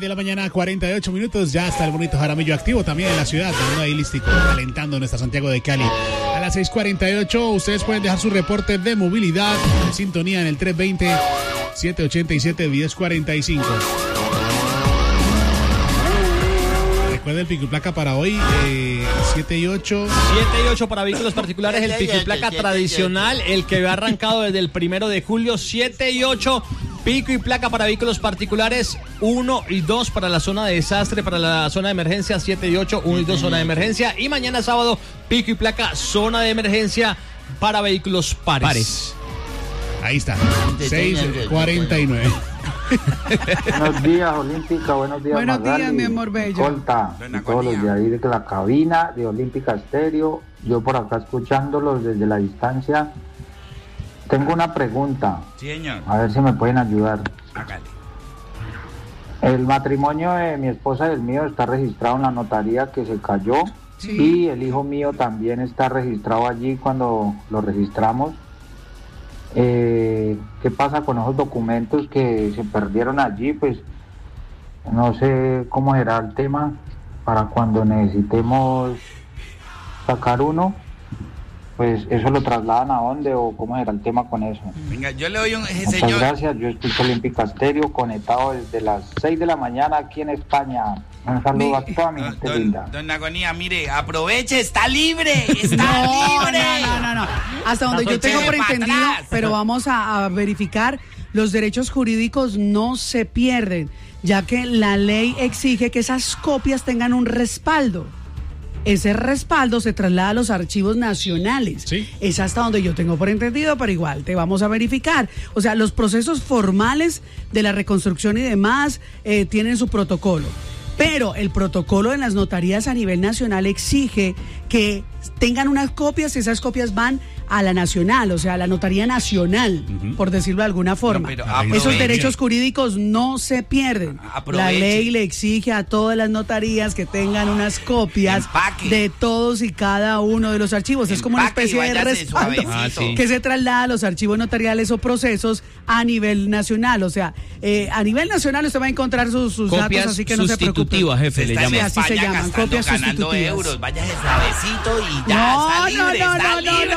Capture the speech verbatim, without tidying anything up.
de la mañana, cuarenta y ocho minutos. Ya está el bonito Jaramillo activo también en la ciudad. Ahí listico, calentando nuestra Santiago de Cali. A las seis cuarenta y ocho, ustedes pueden dejar su reporte de movilidad en sintonía en el tres dos cero, siete ocho siete, uno cero cuatro cinco. Recuerda el pico y placa para hoy, eh, siete y ocho. siete y ocho para vehículos particulares, el pico y placa tradicional, el que ha arrancado desde el primero de julio, siete y ocho. Pico y placa para vehículos particulares, uno y dos para la zona de desastre, para la zona de emergencia, siete y ocho, uno y dos zona de emergencia. Y mañana sábado, pico y placa, zona de emergencia para vehículos pares. pares. Ahí está, seis cuarenta y nueve. Buenos días, Olímpica, buenos días, Buenos Magali, días, mi amor bello. Colta, y todos los de ahí de la cabina de Olímpica Estéreo. Yo por acá escuchándolos desde la distancia. Tengo una pregunta. Sí, señor. A ver si me pueden ayudar. Hágale. El matrimonio de mi esposa y el mío está registrado en la notaría que se cayó. Sí. Y el hijo mío también está registrado allí cuando lo registramos. Eh, ¿Qué pasa con esos documentos que se perdieron allí? Pues no sé cómo será el tema para cuando necesitemos sacar uno. Pues eso lo trasladan a dónde o cómo será el tema con eso. Venga, yo le doy un eh, Muchas señor. gracias, yo escucho Olímpica Estéreo conectado desde las seis de la mañana aquí en España. Un saludo Mi- a toda mi Don, gente don, linda. don Agonía, mire, aproveche, está libre, está No, libre. no, no, no, no. Hasta donde yo tengo por Eche pa' entendido, atrás. pero vamos a, a verificar, los derechos jurídicos no se pierden, ya que la ley exige que esas copias tengan un respaldo. Ese respaldo se traslada a los archivos nacionales. Sí. Es hasta donde yo tengo por entendido, pero igual te vamos a verificar. O sea, los procesos formales de la reconstrucción y demás eh, tienen su protocolo. Pero el protocolo en las notarías a nivel nacional exige que tengan unas copias y esas copias van a la nacional, o sea, a la notaría nacional, uh-huh. por decirlo de alguna forma. No, pero Esos aproveche. derechos jurídicos no se pierden. Aproveche. La ley le exige a todas las notarías que tengan unas copias Empaque. de todos y cada uno de los archivos. Es como una Empaque y especie de váyase respaldo suavecito. Ah, sí. que se traslada a los archivos notariales o procesos a nivel nacional. O sea, eh, a nivel nacional usted va a encontrar sus, sus datos, Copias así que no se preocupe. sustitutivas, jefe, le Está en llaman. así se España llaman, gastando, copias ganando sustitutivas. euros, váyase suavecito y ya No, está no, libre, no, está no, no, libre.